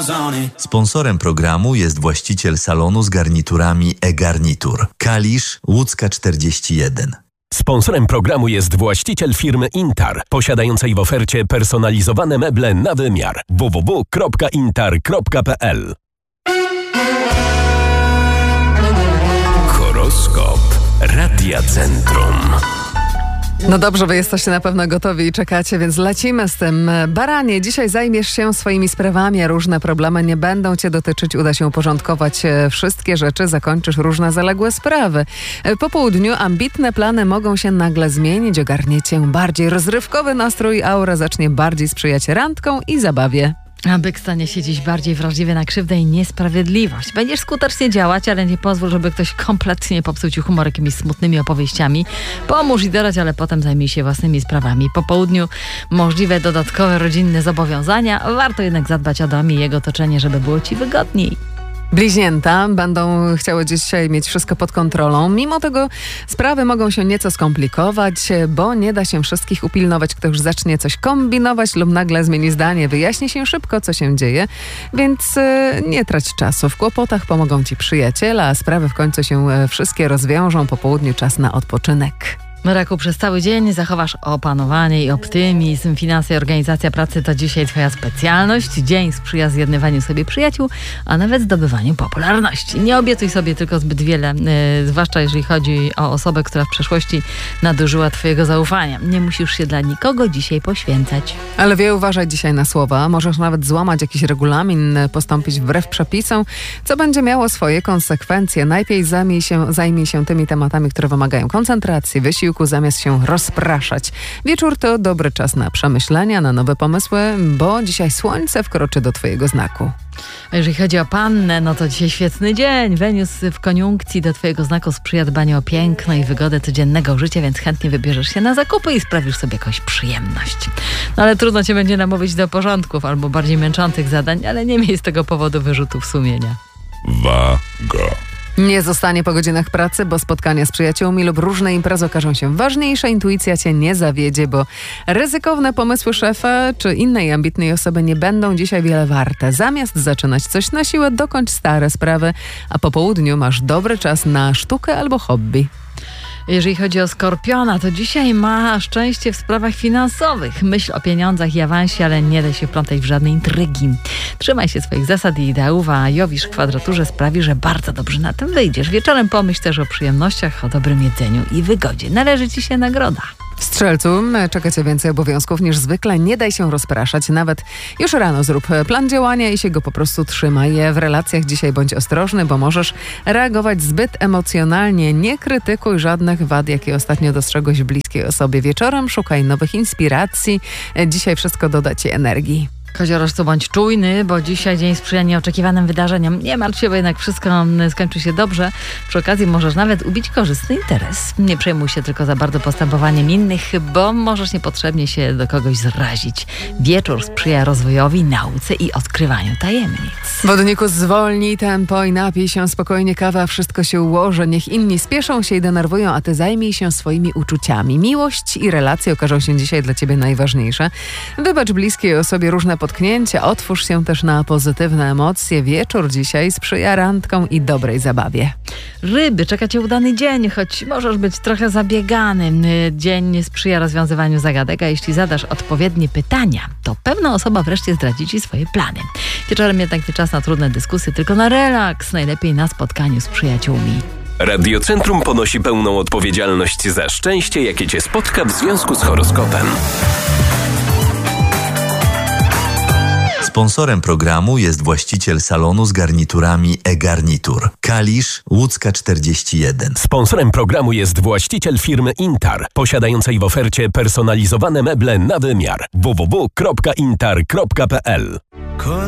smiles on it. Sponsorem programu jest właściciel salonu z garniturami e-Garnitur. Kalisz, Łódzka 41. Sponsorem programu jest właściciel firmy Intar, posiadającej w ofercie personalizowane meble na wymiar. www.intar.pl. Horoskop Radia Centrum. No dobrze, wy jesteście na pewno gotowi i czekacie, więc lecimy z tym. Baranie, dzisiaj zajmiesz się swoimi sprawami, a różne problemy nie będą cię dotyczyć. Uda się uporządkować wszystkie rzeczy, zakończysz różne zaległe sprawy. Po południu ambitne plany mogą się nagle zmienić, ogarniecie bardziej rozrywkowy nastrój, aura zacznie bardziej sprzyjać randkom i zabawie. A byk stanie się dziś bardziej wrażliwy na krzywdę i niesprawiedliwość. Będziesz skutecznie działać, ale nie pozwól, żeby ktoś kompletnie popsuł ci humor jakimiś smutnymi opowieściami. Pomóż i dorać, ale potem zajmij się własnymi sprawami. Po południu możliwe dodatkowe rodzinne zobowiązania. Warto jednak zadbać o dom i jego otoczenie, żeby było ci wygodniej. Bliźnięta będą chciały dzisiaj mieć wszystko pod kontrolą. Mimo tego sprawy mogą się nieco skomplikować, bo nie da się wszystkich upilnować. Ktoś zacznie coś kombinować lub nagle zmieni zdanie. Wyjaśni się szybko, co się dzieje, więc nie trać czasu. W kłopotach pomogą ci przyjaciele, a sprawy w końcu się wszystkie rozwiążą. Po południu czas na odpoczynek. Raku, przez cały dzień zachowasz opanowanie i optymizm. Finanse i organizacja pracy to dzisiaj twoja specjalność. Dzień sprzyja zjednywaniu sobie przyjaciół, a nawet zdobywaniu popularności. Nie obiecuj sobie tylko zbyt wiele, zwłaszcza jeżeli chodzi o osobę, która w przeszłości nadużyła twojego zaufania. Nie musisz się dla nikogo dzisiaj poświęcać. Ale uważaj dzisiaj na słowa. Możesz nawet złamać jakiś regulamin, postąpić wbrew przepisom, co będzie miało swoje konsekwencje. Najpierw zajmij się tymi tematami, które wymagają koncentracji, wysiłku, zamiast się rozpraszać. Wieczór to dobry czas na przemyślenia, na nowe pomysły, bo dzisiaj słońce wkroczy do twojego znaku. A jeżeli chodzi o pannę, no to dzisiaj świetny dzień. Wenus w koniunkcji do twojego znaku sprzyja dbaniu o piękno i wygodę codziennego życia, więc chętnie wybierzesz się na zakupy i sprawisz sobie jakąś przyjemność. No ale trudno cię będzie namówić do porządków albo bardziej męczących zadań, ale nie miej z tego powodu wyrzutów sumienia. Waga. Nie zostanie po godzinach pracy, bo spotkania z przyjaciółmi lub różne imprezy okażą się ważniejsze. Intuicja cię nie zawiedzie, bo ryzykowne pomysły szefa czy innej ambitnej osoby nie będą dzisiaj wiele warte. Zamiast zaczynać coś na siłę, dokończ stare sprawy, a po południu masz dobry czas na sztukę albo hobby. Jeżeli chodzi o Skorpiona, to dzisiaj ma szczęście w sprawach finansowych. Myśl o pieniądzach i awansie, ale nie daj się wplątać w żadne intrygi. Trzymaj się swoich zasad i ideałów, a Jowisz w kwadraturze sprawi, że bardzo dobrze na tym wyjdziesz. Wieczorem pomyśl też o przyjemnościach, o dobrym jedzeniu i wygodzie. Należy ci się nagroda. Strzelcu, czeka cię więcej obowiązków niż zwykle. Nie daj się rozpraszać. Nawet już rano zrób plan działania i się go po prostu trzymaj. W relacjach dzisiaj bądź ostrożny, bo możesz reagować zbyt emocjonalnie. Nie krytykuj żadnych wad, jakie ostatnio dostrzegłeś w bliskiej osobie. Wieczorem szukaj nowych inspiracji. Dzisiaj wszystko doda ci energii. Koziorożcu, bądź czujny, bo dzisiaj dzień sprzyja nieoczekiwanym wydarzeniom. Nie martw się, bo jednak wszystko skończy się dobrze. Przy okazji możesz nawet ubić korzystny interes. Nie przejmuj się tylko za bardzo postępowaniem innych, bo możesz niepotrzebnie się do kogoś zrazić. Wieczór sprzyja rozwojowi, nauce i odkrywaniu tajemnic. Wodniku, zwolnij tempo i napij się spokojnie kawy, a wszystko się ułoży. Niech inni spieszą się i denerwują, a ty zajmij się swoimi uczuciami. Miłość i relacje okażą się dzisiaj dla ciebie najważniejsze. Wybacz bliskiej osobie różne potknięcia, otwórz się też na pozytywne emocje. Wieczór dzisiaj sprzyja randkom i dobrej zabawie. Ryby, czeka cię udany dzień, choć możesz być trochę zabiegany. Dzień sprzyja rozwiązywaniu zagadek, a jeśli zadasz odpowiednie pytania, to pewna osoba wreszcie zdradzi ci swoje plany. Wieczorem jednak nie czas na trudne dyskusje, tylko na relaks, najlepiej na spotkaniu z przyjaciółmi. Radio Centrum ponosi pełną odpowiedzialność za szczęście, jakie cię spotka w związku z horoskopem. Sponsorem programu jest właściciel salonu z garniturami e-Garnitur. Kalisz, Łódzka 41. Sponsorem programu jest właściciel firmy Intar, posiadającej w ofercie personalizowane meble na wymiar. www.intar.pl.